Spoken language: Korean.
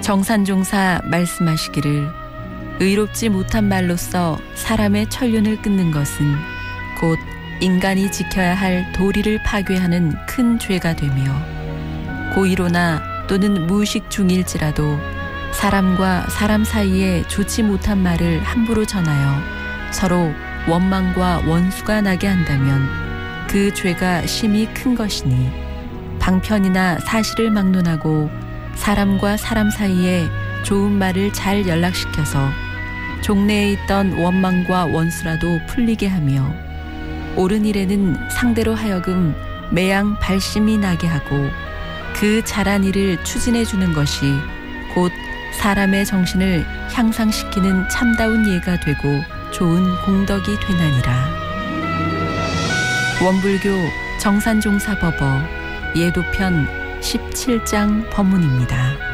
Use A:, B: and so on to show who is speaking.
A: 정산종사 말씀하시기를 의롭지 못한 말로써 사람의 천륜을 끊는 것은 곧 인간이 지켜야 할 도리를 파괴하는 큰 죄가 되며 고의로나 또는 무의식 중일지라도 사람과 사람 사이에 좋지 못한 말을 함부로 전하여 서로 원망과 원수가 나게 한다면 그 죄가 심히 큰 것이니 방편이나 사실을 막론하고 사람과 사람 사이에 좋은 말을 잘 연락시켜서 종래에 있던 원망과 원수라도 풀리게 하며 옳은 일에는 상대로 하여금 매양 발심이 나게 하고 그 잘한 일을 추진해 주는 것이 곧 사람의 정신을 향상시키는 참다운 예가 되고 좋은 공덕이 되나니라. 원불교 정산종사법어 예도편 17장 법문입니다.